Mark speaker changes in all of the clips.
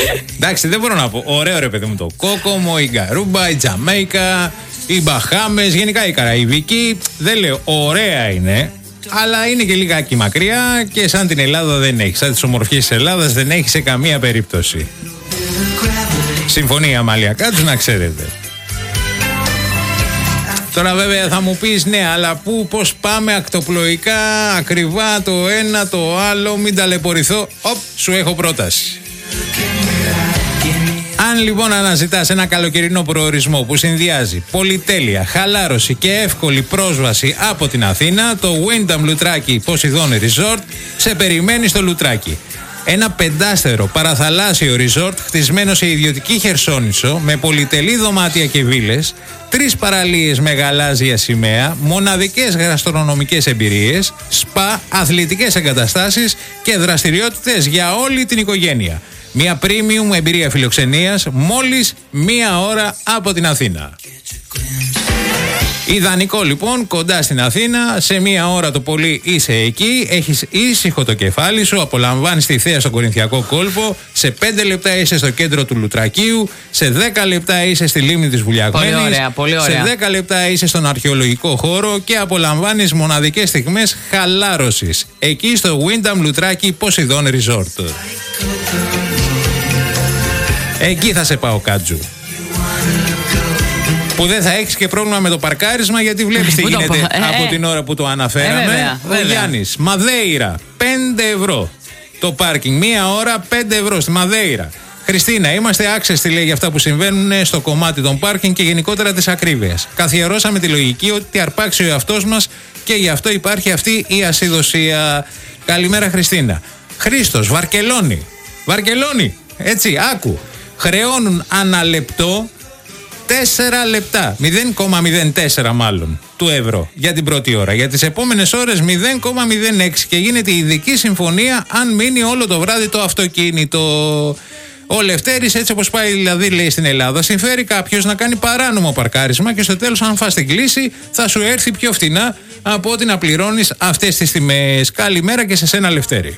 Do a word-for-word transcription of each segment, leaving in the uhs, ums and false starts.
Speaker 1: Εντάξει, δεν μπορώ να πω. Ωραίο ρε παιδί μου το Κόκομο, η Γκαρούμπα, η Τζαμέικα, οι Μπαχάμες, γενικά η Καραϊβική. Δεν λέω, ωραία είναι. Αλλά είναι και λιγάκι μακριά και σαν την Ελλάδα δεν έχει. Σαν τις ομορφιές της Ελλάδας δεν έχει σε καμία περίπτωση. Συμφωνία Αμάλια Κάτζου, να ξέρετε. Τώρα βέβαια θα μου πεις ναι, αλλά πού, πώς πάμε ακτοπλοϊκά, ακριβά το ένα, το άλλο, μην ταλαιπωρηθώ. Οπ, σου έχω πρόταση. Αν λοιπόν αναζητάς ένα καλοκαιρινό προορισμό που συνδυάζει πολυτέλεια, χαλάρωση και εύκολη πρόσβαση από την Αθήνα, το Wyndham Λουτράκι Ποσειδώνη Resort σε περιμένει στο Λουτράκι. Ένα πεντάστερο παραθαλάσσιο resort χτισμένο σε ιδιωτική χερσόνησο με πολυτελή δωμάτια και βίλες, τρεις παραλίες με γαλάζια σημαία, μοναδικές γαστρονομικές εμπειρίες, σπα, αθλητικές εγκαταστάσεις και δραστηριότητες για όλη την οικογένεια. Μια premium εμπειρία φιλοξενίας μόλις μία ώρα από την Αθήνα. Ιδανικό λοιπόν, κοντά στην Αθήνα, σε μία ώρα το πολύ είσαι εκεί, έχεις ήσυχο το κεφάλι σου, απολαμβάνεις τη θέα στον Κορινθιακό κόλπο, σε πέντε λεπτά είσαι στο κέντρο του Λουτρακίου, σε δέκα λεπτά είσαι στη λίμνη της Βουλιαγμένης,
Speaker 2: πολύ ωραία, πολύ ωραία.
Speaker 1: σε δέκα λεπτά είσαι στον αρχαιολογικό χώρο και απολαμβάνεις μοναδικές στιγμές χαλάρωσης. Εκεί στο Wyndham Λουτράκι Ποσειδώνη Resort. Εκεί θα σε πάω Κάτζου. Που δεν θα έχεις και πρόβλημα με το παρκάρισμα, γιατί βλέπεις τι γίνεται ε, από ε, την ώρα που το αναφέραμε. Ε, βέβαια, βέβαια. Ο Γιάννης, Μαδέιρα, πέντε ευρώ. Το πάρκινγκ, μία ώρα, πέντε ευρώ στη Μαδέιρα. Χριστίνα, είμαστε άξεστοι, λέει, για αυτά που συμβαίνουν στο κομμάτι των πάρκινγκ και γενικότερα της ακρίβειας. Καθιερώσαμε τη λογική ότι αρπάξει ο εαυτός μας και γι' αυτό υπάρχει αυτή η ασυδοσία. Καλημέρα, Χριστίνα. Χρήστος, Βαρκελόνη. Βαρκελόνη, έτσι, άκου. Χρεώνουν ανά λεπτό τέσσερα λεπτά, μηδέν κόμμα μηδέν τέσσερα μάλλον του ευρώ για την πρώτη ώρα. Για τις επόμενες ώρες μηδέν κόμμα μηδέν έξι και γίνεται ειδική συμφωνία αν μείνει όλο το βράδυ το αυτοκίνητο. Ο Λευτέρης, έτσι όπως πάει δηλαδή, λέει, στην Ελλάδα, συμφέρει κάποιος να κάνει παράνομο παρκάρισμα και στο τέλος, αν φας την κλίση, θα σου έρθει πιο φτηνά από ότι να πληρώνεις αυτές τις τιμές. Καλημέρα και σε σένα, Λευτέρη.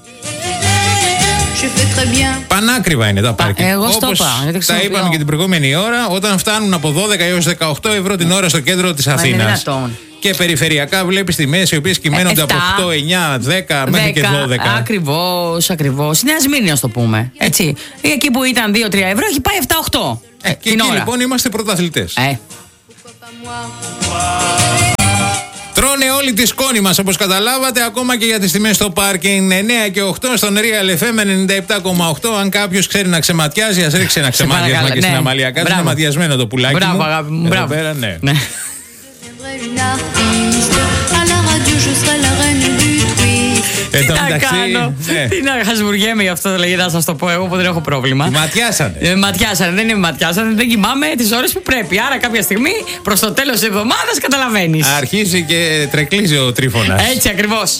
Speaker 1: Πανάκριβα είναι τα πάρκινγκ.
Speaker 2: Εγώ
Speaker 1: όπως τα είπαμε και την προηγούμενη ώρα, όταν φτάνουν από δώδεκα έως δεκαοκτώ ευρώ την ώρα στο κέντρο της Αθήνας. Και περιφερειακά βλέπεις τιμές οι οποίες κυμαίνονται από οκτώ, εννιά, δέκα μέχρι και δώδεκα.
Speaker 2: Ακριβώς, ακριβώς. Νέα Σμύρνη, ας το πούμε. Έτσι. Εκεί που ήταν δύο τρία ευρώ έχει πάει επτά οκτώ.
Speaker 1: Ε, και εκεί ώρα. Λοιπόν είμαστε πρωταθλητές.
Speaker 2: Ε.
Speaker 1: Τρώνε όλη τη σκόνη μας, όπως καταλάβατε, ακόμα και για τις τιμές στο πάρκινγκ. Εννέα και οκτώ στον Real εφ εμ ενενήντα επτά κόμμα οκτώ. Αν κάποιος ξέρει να ξεματιάζει, ας ρίξει ένα ξεμάτιασμα και ναι. Στην Αμαλία Κάτζου. Είναι ματιασμένο το πουλάκι.
Speaker 2: Μπράβο,
Speaker 1: μου.
Speaker 2: αγάπη μου. Μπράβο.
Speaker 1: Πέρα, ναι.
Speaker 2: Ναι.
Speaker 1: Ε,
Speaker 2: τι να
Speaker 1: μεταξύ,
Speaker 2: κάνω, ναι. Τι να χασμουριέμαι γι' αυτό, λέγει, να σας το πω εγώ που δεν έχω πρόβλημα.
Speaker 1: Ματιάσανε.
Speaker 2: Ε, ματιάσανε, δεν είναι ματιάσανε, δεν κοιμάμαι τις ώρες που πρέπει. Άρα κάποια στιγμή προς το τέλος της εβδομάδας καταλαβαίνεις.
Speaker 1: Αρχίζει και τρεκλίζει ο τρίφωνας.
Speaker 2: Έτσι ακριβώς.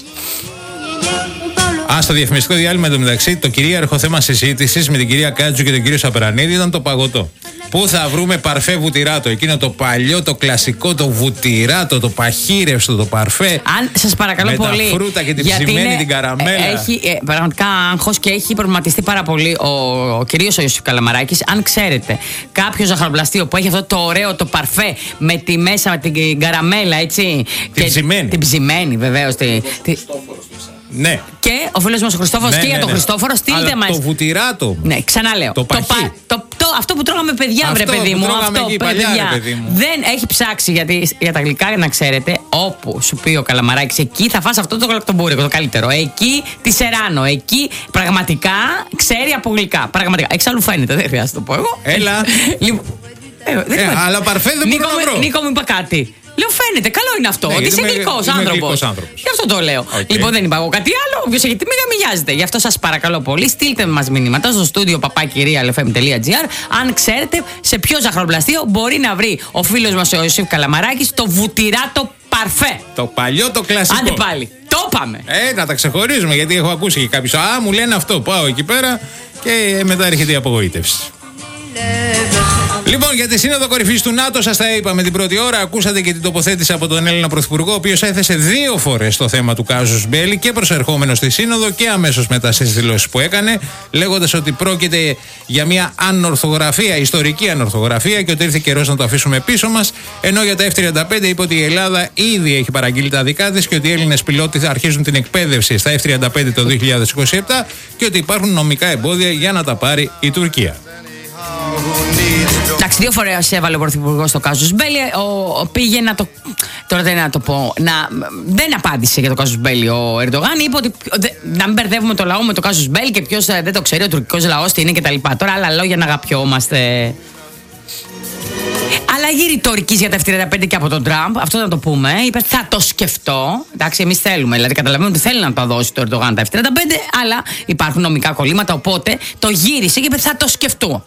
Speaker 1: Α, στο διαφημιστικό διάλειμμα εντωμεταξύ, το κυρίαρχο θέμα συζήτησης με την κυρία Κάτζου και τον κύριο Σαπρανίδη ήταν το παγωτό. Πού θα βρούμε παρφέ βουτυράτο, εκείνο το παλιό, το κλασικό, το βουτυράτο, το παχύρευστο, το παρφέ.
Speaker 2: Αν σας παρακαλώ
Speaker 1: με
Speaker 2: πολύ.
Speaker 1: Με τα φρούτα και την ψημένη την καραμέλα.
Speaker 2: Έχει ε, πραγματικά άγχος και έχει προβληματιστεί πάρα πολύ ο, ο κυρίως ο Ιωσήφ Καλαμαράκης. Αν ξέρετε κάποιο ζαχαροπλαστείο που έχει αυτό το ωραίο το παρφέ με τη μέσα, με την καραμέλα, έτσι.
Speaker 1: Την ψημένη.
Speaker 2: Την ψημένη, βεβαίως. Τη, τη,
Speaker 1: ναι.
Speaker 2: Και ο φίλος μας ο Χριστόφορος, ναι, και ναι, για τον ναι. Χριστόφορο, στείλτε μας.
Speaker 1: Το βουτυράτο.
Speaker 2: Ναι, ξαναλέω.
Speaker 1: Το, το, πα,
Speaker 2: το, το αυτό που τρώγαμε παιδιά,
Speaker 1: αυτό
Speaker 2: βρε παιδί μου. Αυτό,
Speaker 1: εκεί,
Speaker 2: παιδιά.
Speaker 1: Παλιά, ρε, παιδί μου.
Speaker 2: Δεν έχει ψάξει γιατί, για τα γλυκά, να ξέρετε, όπου σου πει ο Καλαμαράκης, εκεί θα φας αυτό το γαλακτομπούρικο, το καλύτερο. Εκεί τη Σεράνο. Εκεί πραγματικά ξέρει από γλυκά. Πραγματικά. Εξάλλου φαίνεται, δεν χρειάζεται να το πω εγώ.
Speaker 1: Έλα.
Speaker 2: Λοιπόν, ε,
Speaker 1: ε, αλλά παρφέ δεν μπορώ να βρω.
Speaker 2: Νίκο, μου είπα κάτι. Λέω, φαίνεται, καλό είναι αυτό. Ναι, ότι είσαι γλυκός άνθρωπος. Γι' αυτό το λέω. Okay. Λοιπόν, δεν είπα εγώ κάτι άλλο. Όποιος έχει τιμή, μην μοιάζεται. Γι' αυτό σας παρακαλώ πολύ, στείλτε μας μηνύματα στο στούντιο παπάκι real f m dot gr αν ξέρετε σε ποιο ζαχαροπλαστείο μπορεί να βρει ο φίλος μας ο Ιωσήφ Καλαμαράκης το βουτυράτο παρφέ.
Speaker 1: Το παλιό, το κλασικό.
Speaker 2: Άντε πάλι. Το είπαμε.
Speaker 1: Ε, να τα ξεχωρίζουμε, γιατί έχω ακούσει και κάποιος. Α, μου λένε αυτό. Πάω εκεί πέρα και μετά έρχεται η απογοήτευση. Λοιπόν, για τη Σύνοδο Κορυφής του ΝΑΤΟ, σας τα είπαμε την πρώτη ώρα. Ακούσατε και την τοποθέτηση από τον Έλληνα Πρωθυπουργό, ο οποίος έθεσε δύο φορές το θέμα του κάζους Μπέλη και προσερχόμενο στη Σύνοδο και αμέσως μετά στις δηλώσεις που έκανε, λέγοντας ότι πρόκειται για μια ανορθογραφία, ιστορική ανορθογραφία και ότι ήρθε καιρός να το αφήσουμε πίσω μας. Ενώ για τα εφ τριάντα πέντε είπε ότι η Ελλάδα ήδη έχει παραγγείλει τα δικά της και ότι οι Έλληνες πιλότοι θα αρχίζουν την εκπαίδευση στα εφ τριάντα πέντε το δύο χιλιάδες είκοσι επτά και ότι υπάρχουν νομικά εμπόδια για να τα πάρει η Τουρκία.
Speaker 2: Εντάξει, δύο φορές έβαλε ο Πρωθυπουργός στο κάζους Μπέλη. Ο, πήγε να το. Τώρα δεν να το πω. Να, δεν απάντησε για το κάζους Μπέλη ο Ερντογάν. Είπε ότι δε, να μην μπερδεύουμε το λαό με το κάζους Μπέλη και ποιος δεν το ξέρει, ο τουρκικός λαός τι είναι κτλ. Τώρα άλλα λόγια να αγαπιόμαστε. Αλλαγή ρητορικής για τα εφ τριάντα πέντε και από τον Τραμπ, αυτό να το πούμε. Είπε θα το σκεφτώ. Εντάξει, εμείς θέλουμε. Δηλαδή, καταλαβαίνουμε ότι θέλει να το δώσει το Ερντογάν τα εφ τριάντα πέντε, αλλά υπάρχουν νομικά κολλήματα. Οπότε το γύρισε και είπε θα το σκεφτώ.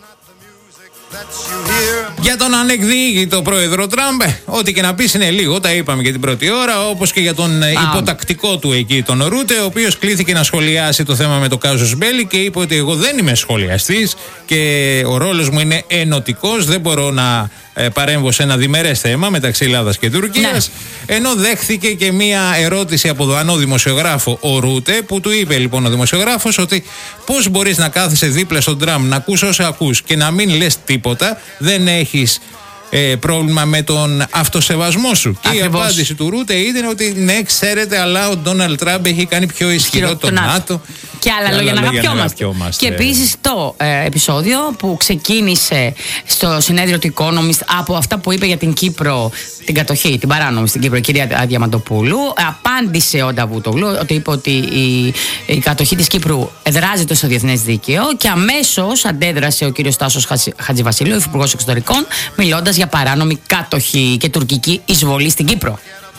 Speaker 1: Για τον ανεκδίκητο πρόεδρο Τραμπ, ό,τι και να πεις είναι λίγο, τα είπαμε και την πρώτη ώρα, όπως και για τον ah. υποτακτικό του εκεί, τον Ρούτε, ο οποίος κλήθηκε να σχολιάσει το θέμα με το κάζους Μπέλη και είπε ότι εγώ δεν είμαι σχολιαστής και ο ρόλος μου είναι ενωτικός, δεν μπορώ να ε, παρέμβω σε ένα διμερές θέμα μεταξύ Ελλάδας και Τουρκίας. Ναι. Ενώ δέχθηκε και μία ερώτηση από δανό δημοσιογράφο ο Ρούτε, που του είπε λοιπόν ο δημοσιογράφος ότι πώς μπορείς να κάθεσαι δίπλα στον Τραμπ, να ακούς όσα ακούς και να μην λες τίποτα, δεν έχεις ε, πρόβλημα με τον αυτοσεβασμό σου. Ακριβώς. Και η απάντηση του Ρούτε ήταν ότι ναι, ξέρετε, αλλά ο Ντόναλντ Τραμπ έχει κάνει πιο ισχυρό το ΝΑΤΟ.
Speaker 2: Και άλλα λόγια να αγαπιόμαστε. Και επίσης το ε, επεισόδιο που ξεκίνησε στο συνέδριο του Economist από αυτά που είπε για την Κύπρο, την κατοχή, την παράνομη στην Κύπρο, η κυρία Διαμαντοπούλου, απάντησε ο Νταβούτογλου ότι είπε ότι η, η κατοχή της Κύπρου εδράζεται στο διεθνές δίκαιο και αμέσως αντέδρασε ο κύριος Τάσος Χατζηβασίλειο, υφυπουργός εξωτερικών, μιλώντας για παράνομη κατοχή και τουρκική εισβολή στην Κύπρο.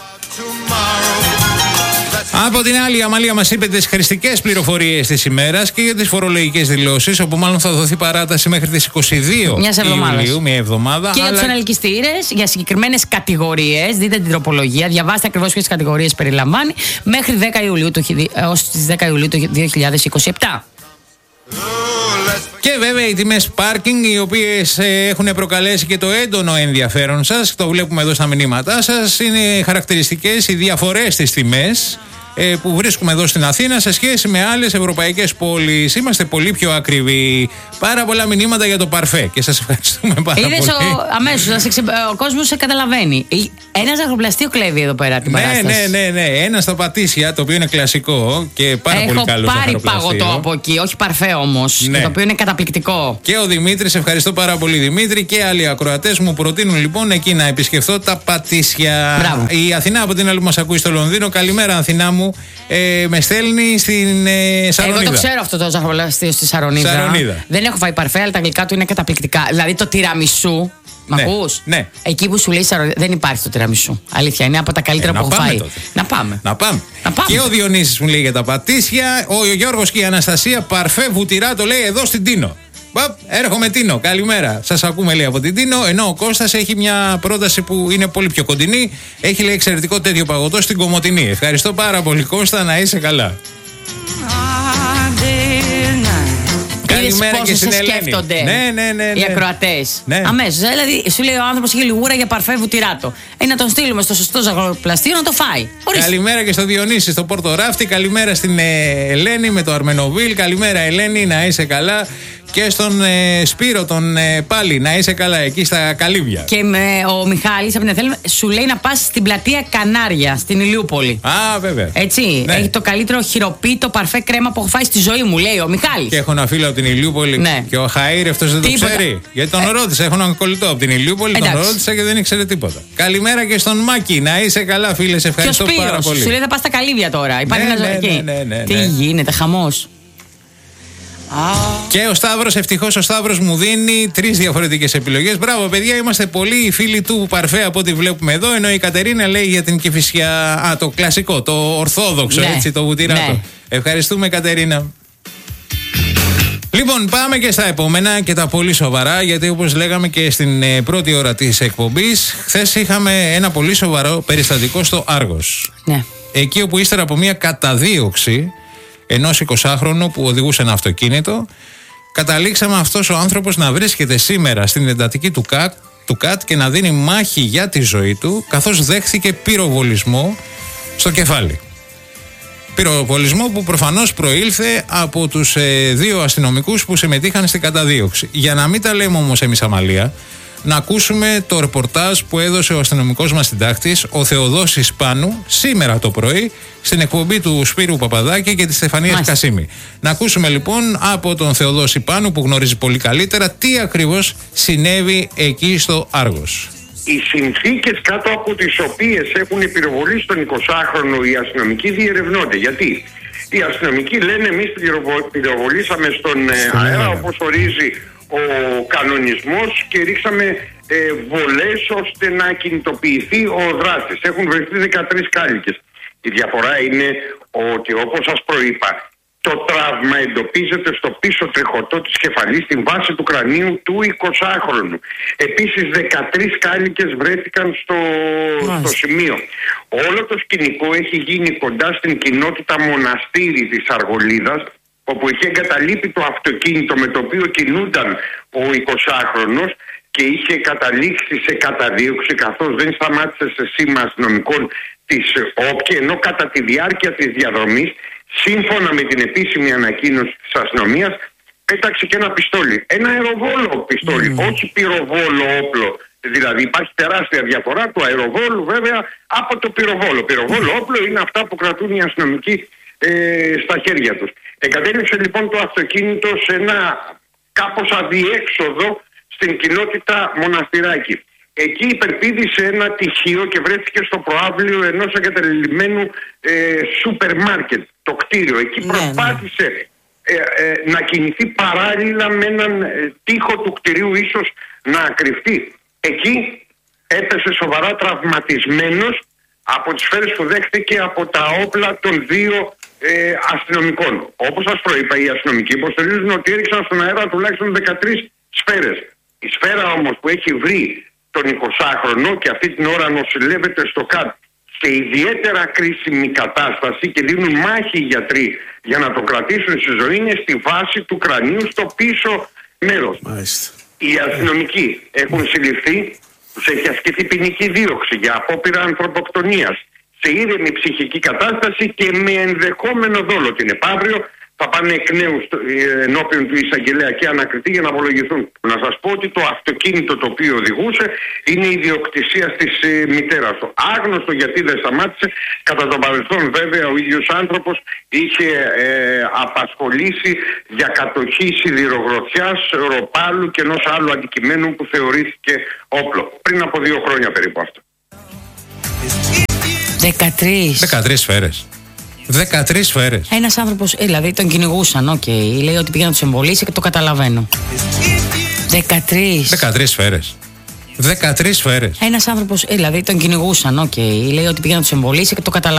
Speaker 1: Από την άλλη, η Αμαλία μας είπε τις χρηστικές πληροφορίες της ημέρας και για τις φορολογικές δηλώσεις, όπου μάλλον θα δοθεί παράταση μέχρι τις είκοσι δύο Ιουλίου, μια εβδομάδα. Και
Speaker 2: αλλά... για τους ανελκυστήρες, για συγκεκριμένες κατηγορίες, δείτε την τροπολογία, διαβάστε ακριβώς ποιες κατηγορίες περιλαμβάνει, μέχρι δέκα Ιουλίου, έως τις δέκα Ιουλίου του δύο χιλιάδες είκοσι επτά.
Speaker 1: Και βέβαια οι τιμές πάρκινγκ, οι οποίες ε, έχουν προκαλέσει και το έντονο ενδιαφέρον σας, το βλέπουμε εδώ στα μηνύματά σας, είναι χαρακτηριστικές οι διαφορές στις τιμές ε, που βρίσκουμε εδώ στην Αθήνα σε σχέση με άλλες ευρωπαϊκές πόλεις. Είμαστε πολύ πιο ακριβοί. Πάρα πολλά μηνύματα για το παρφέ και σας ευχαριστούμε πάρα
Speaker 2: Είδες
Speaker 1: πολύ.
Speaker 2: Ο, αμέσως, εξε, ο κόσμος σε καταλαβαίνει. Ένα ζαχαροπλαστείο κλέβει εδώ πέρα την παράσταση.
Speaker 1: Ναι, ναι, ναι, ναι. Ένα στα Πατήσια, το οποίο είναι κλασικό και πάρα
Speaker 2: Έχω
Speaker 1: πολύ καλό ζαχαροπλαστείο.
Speaker 2: Έχω πάρει παγωτό από εκεί, όχι παρφέ όμως, ναι. Το οποίο είναι καταπληκτικό.
Speaker 1: Και ο Δημήτρης, ευχαριστώ πάρα πολύ Δημήτρη, και άλλοι ακροατές μου προτείνουν λοιπόν εκεί να επισκεφθώ τα Πατήσια.
Speaker 2: Μπράβο.
Speaker 1: Η Αθηνά από την άλλη που μας ακούει στο Λονδίνο, καλημέρα Αθηνά μου, ε, με στέλνει στην ε, Σαρονίδα.
Speaker 2: Εγώ το ξέρω αυτό το ζαχαροπλαστείο στη Σαρονίδα.
Speaker 1: Σαρονίδα.
Speaker 2: Δεν έχω φάει παρφέ, αλλά τα γλυκά του είναι καταπληκτικά. Δηλαδή το τυραμισού. Μ'
Speaker 1: ναι,
Speaker 2: ακούς?
Speaker 1: Ναι.
Speaker 2: Εκεί που σου λέει δεν υπάρχει το τυραμισού. Αλήθεια, είναι από τα καλύτερα
Speaker 1: ε,
Speaker 2: που έχω φάει.
Speaker 1: Τότε.
Speaker 2: Να πάμε.
Speaker 1: Να πάμε.
Speaker 2: Να πάμε.
Speaker 1: Και ο Διονύσης μου λέει για τα Πατήσια. Ο Γιώργος και η Αναστασία, παρφέ βουτυρά, το λέει εδώ στην Τίνο. Μπαπ, έρχομαι Τίνο. Καλημέρα. Σας ακούμε, λέει, από την Τίνο. Ενώ ο Κώστας έχει μια πρόταση που είναι πολύ πιο κοντινή. Έχει, λέει, εξαιρετικό τέτοιο παγωτό στην Κομοτηνή. Ευχαριστώ πάρα πολύ, Κώστα, να είσαι καλά. Καλημέρα και στην Ελένη.
Speaker 2: Σκέφτονται
Speaker 1: ναι, ναι, ναι, ναι.
Speaker 2: οι ακροατές.
Speaker 1: Ναι.
Speaker 2: Αμέσως. Δηλαδή, σου λέει ο άνθρωπος έχει λιγούρα για παρφέ βουτυράτο. Ε, να τον στείλουμε στο σωστό ζαχαροπλαστείο να το φάει. Ορίστε.
Speaker 1: Καλημέρα και στο Διονύση στο Πόρτο Ράφτη. Καλημέρα στην ε, Ελένη με το Αρμενοβίλ. Καλημέρα, Ελένη, να είσαι καλά. Και στον ε, Σπύρο τον ε, πάλι, να είσαι καλά εκεί στα Καλύβια. Και
Speaker 2: με, ο Μιχάλης από την Αθήνα σου λέει να πας στην πλατεία Κανάρια, στην Ηλιούπολη.
Speaker 1: Α, βέβαια.
Speaker 2: Έτσι. Ναι. Έχει το καλύτερο χειροποίητο παρφέ κρέμα που έχω φάει στη ζωή μου, λέει ο Μιχάλης.
Speaker 1: Και έχω ένα φίλο από την Ηλιούπολη. Ναι. Και ο Χαΐρ αυτός δεν τίποτα. Το ξέρει. Γιατί τον ε... ρώτησα. Έχω έναν κολλητό από την Ηλιούπολη. Εντάξει. Τον ρώτησα και δεν ήξερε τίποτα. Καλημέρα και στον Μάκη. Να είσαι καλά, φίλε. Σε ευχαριστώ πάρα πολύ.
Speaker 2: Σου λέει θα πας στα Καλύβια τώρα. Υπάρχει
Speaker 1: ναι,
Speaker 2: ένα
Speaker 1: ναι, ναι, ναι, ναι, ναι.
Speaker 2: Τι γίνεται, χαμός.
Speaker 1: Και ο Σταύρος, ευτυχώς ο Σταύρος μου δίνει τρεις διαφορετικές επιλογές. Μπράβο, παιδιά, είμαστε πολύ φίλοι του παρφέ από ό,τι βλέπουμε εδώ. Ενώ η Κατερίνα λέει για την Κηφισιά, α, το κλασικό, το ορθόδοξο, ναι, έτσι, το βουτυράτο. Ναι. Ευχαριστούμε, Κατερίνα. Λοιπόν, πάμε και στα επόμενα και τα πολύ σοβαρά, γιατί όπως λέγαμε και στην ε, πρώτη ώρα της εκπομπής, χθες είχαμε ένα πολύ σοβαρό περιστατικό στο Άργος.
Speaker 2: Ναι.
Speaker 1: Εκεί όπου ύστερα από μια καταδίωξη ενός εικοσάχρονου που οδηγούσε ένα αυτοκίνητο Καταλήξαμε αυτός ο άνθρωπος να βρίσκεται σήμερα στην εντατική του ΚΑΤ, του ΚΑΤ και να δίνει μάχη για τη ζωή του, καθώς δέχθηκε πυροβολισμό στο κεφάλι. Πυροβολισμό που προφανώς προήλθε από τους ε, δύο αστυνομικούς που συμμετείχαν στην καταδίωξη. Για να μην τα λέμε όμως εμείς αμαλία, να ακούσουμε το ρεπορτάζ που έδωσε ο αστυνομικός μας συντάκτης, ο Θεοδόσης Πάνου, σήμερα το πρωί, στην εκπομπή του Σπύρου Παπαδάκη και της Στεφανίας Κασίμη. Να ακούσουμε λοιπόν από τον Θεοδόση Πάνου, που γνωρίζει πολύ καλύτερα, τι ακριβώς συνέβη εκεί στο Άργος.
Speaker 3: Οι συνθήκες κάτω από τις οποίες έχουν πυροβολήσει τον εικοσάχρονο οι αστυνομικοί διερευνώνται. Γιατί οι αστυνομικοί λένε εμείς πυροβολήσαμε στον αέρα όπως ορίζει ο κανονισμός και ρίξαμε ε, βολές ώστε να κινητοποιηθεί ο δράστης. Έχουν βρεθεί δεκατρείς κάλικες. Η διαφορά είναι ότι, όπως σας προείπα, το τραύμα εντοπίζεται στο πίσω τριχωτό της κεφαλής, στην βάση του κρανίου του εικοσάχρονου. Επίσης δεκατρείς κάλικες βρέθηκαν στο, στο σημείο. Όλο το σκηνικό έχει γίνει κοντά στην κοινότητα Μοναστήρι της Αργολίδας, όπου είχε εγκαταλείπει το αυτοκίνητο με το οποίο κινούνταν ο εικοσάχρονος και είχε καταλήξει σε καταδίωξη, καθώς δεν σταμάτησε σε σήμα αστυνομικών της ΟΠΚΕ, ενώ κατά τη διάρκεια της διαδρομής, σύμφωνα με την επίσημη ανακοίνωση της αστυνομίας, πέταξε και ένα πιστόλι. Ένα αεροβόλο πιστόλι, mm. όχι πυροβόλο όπλο. Δηλαδή υπάρχει τεράστια διαφορά του αεροβόλου βέβαια από το πυροβόλο. Πυροβόλο όπλο είναι αυτά που κρατούν οι αστυνομικοί ε, στα χέρια τους. Εγκατέλειψε λοιπόν το αυτοκίνητο σε ένα κάπως αδιέξοδο στην κοινότητα Μοναστηράκι. Εκεί υπερπήδησε ένα τυχείο και βρέθηκε στο προάβλιο ενός εγκαταλειμμένου ε, σούπερ μάρκετ, το κτίριο. Εκεί ναι, προσπάθησε ναι. Ε, ε, να κινηθεί παράλληλα με έναν ε, τοίχο του κτιρίου, ίσως να κρυφτεί. Εκεί έπεσε σοβαρά τραυματισμένος από τις σφαίρες που δέχτηκε από τα όπλα των δύο ε, αστυνομικών. Όπως σας προείπα, οι αστυνομικοί υποστηρίζουν ότι έριξαν στον αέρα τουλάχιστον δεκατρείς σφαίρες. Η σφαίρα όμως που έχει βρει τον εικοσάχρονο και αυτή την ώρα νοσηλεύεται στο ΚΑΤ σε ιδιαίτερα κρίσιμη κατάσταση και δίνουν μάχη οι γιατροί για να το κρατήσουν στη ζωή, είναι στη βάση του κρανίου στο πίσω μέρος. Μάλιστα. Οι αστυνομικοί έχουν συλληφθεί, τους έχει ασκηθεί ποινική δίωξη για απόπειρα ανθρωποκτονίας σε ήρεμη ψυχική κατάσταση και με ενδεχόμενο δόλο. Την επαύριο θα πάνε εκ νέου ενώπιον του εισαγγελέα και ανακριτή για να απολογηθούν. Να σας πω ότι το αυτοκίνητο το οποίο οδηγούσε είναι ιδιοκτησία της ε, μητέρας του. Άγνωστο γιατί δεν σταμάτησε. Κατά το παρελθόν βέβαια ο ίδιος άνθρωπος είχε ε, απασχολήσει για κατοχή σιδηρογροθιάς, ροπάλου και ενός άλλου αντικειμένου που θεωρήθηκε όπλο. Πριν από δύο χρόνια περίπου αυτό.
Speaker 2: δεκατρείς.
Speaker 1: δεκατρείς σφαίρες. δεκατρείς σφαίρες.
Speaker 2: Ένας άνθρωπος, δηλαδή τον κυνηγούσαν, οκ. Okay. Λέει ότι πήγαινε να τους εμβολήσει και το καταλαβαίνω. δεκατρείς.
Speaker 1: δεκατρείς σφαίρες. δεκατρείς σφαίρες.
Speaker 2: Ένας άνθρωπος, δηλαδή τον κυνηγούσαν, οκ. Okay. Λέει ότι πήγαινε να τους εμβολήσει και το καταλαβαίνω.